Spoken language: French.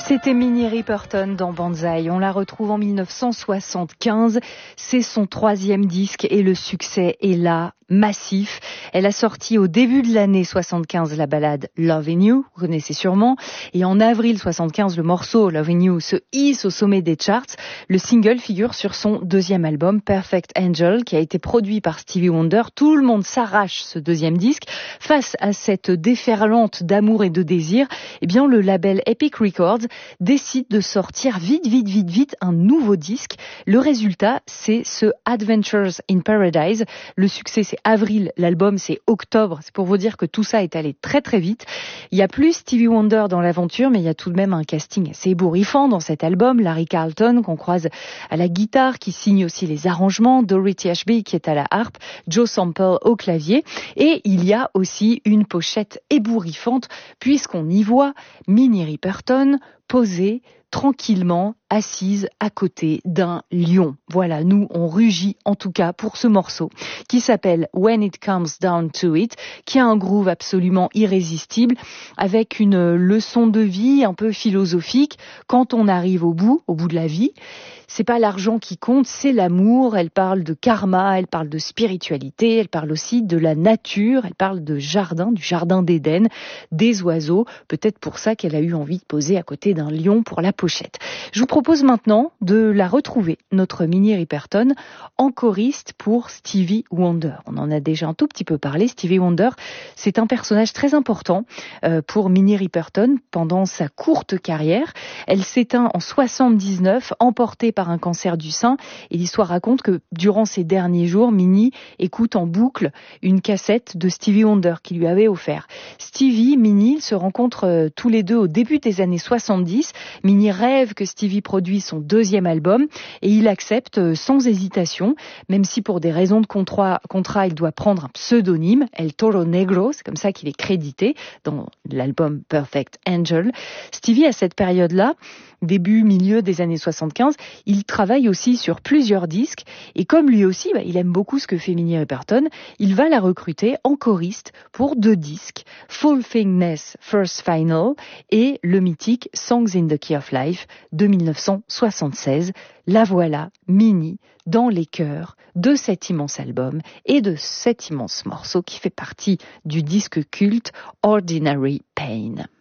C'était Minnie Riperton dans Banzai. On la retrouve en 1975. C'est son 3e disque et le succès est là, massif. Elle a sorti au début de l'année 75 la ballade Lovin' You, vous connaissez sûrement. Et en avril 75, le morceau Lovin' You se hisse au sommet des charts. Le single figure sur son 2e album Perfect Angel, qui a été produit par Stevie Wonder. Tout le monde s'arrache ce 2e disque. Face à cette déferlante d'amour et de désir, eh bien, le label Epic Records décide de sortir vite un nouveau disque. Le résultat, c'est ce Adventures in Paradise. Le succès, c'est avril, l'album, c'est octobre. C'est pour vous dire que tout ça est allé très vite. Il y a plus Stevie Wonder dans l'aventure, mais il y a tout de même un casting assez ébouriffant dans cet album. Larry Carlton, qu'on croise à la guitare, qui signe aussi les arrangements, Dorothy Ashby, qui est à la harpe, Joe Sample au clavier. Et il y a aussi une pochette ébouriffante, puisqu'on y voit Minnie Riperton posée tranquillement, assise à côté d'un lion. Voilà, nous, on rugit en tout cas pour ce morceau qui s'appelle When It Comes Down to It, qui a un groove absolument irrésistible, avec une leçon de vie un peu philosophique. Quand on arrive au bout de la vie, c'est pas l'argent qui compte, c'est l'amour. Elle parle de karma, elle parle de spiritualité, elle parle aussi de la nature, elle parle de jardin, du jardin d'Éden, des oiseaux. Peut-être pour ça qu'elle a eu envie de poser à côté d'un lion pour la pochette. Je vous propose maintenant de la retrouver, notre Minnie Riperton, en choriste pour Stevie Wonder. On en a déjà un tout petit peu parlé. Stevie Wonder, c'est un personnage très important pour Minnie Riperton pendant sa courte carrière. Elle s'éteint en 79, emportée par un cancer du sein, et l'histoire raconte que durant ces derniers jours, Minnie écoute en boucle une cassette de Stevie Wonder qu'il lui avait offert. Stevie, Minnie se rencontrent tous les deux au début des années 70. Minnie rêve que Stevie produise son 2e album et il accepte sans hésitation, même si pour des raisons de contrat, il doit prendre un pseudonyme, El Toro Negro, c'est comme ça qu'il est crédité dans l'album Perfect Angel. Stevie, à cette période-là, milieu des années 75, il travaille aussi sur plusieurs disques et comme lui aussi, il aime beaucoup ce que fait Minnie Riperton, il va la recruter en choriste pour 2 disques, Fulfillingness First Final et le mythique Songs in the Key of Life de 1976. La voilà, Minnie, dans les chœurs de cet immense album et de cet immense morceau qui fait partie du disque culte Ordinary Pain.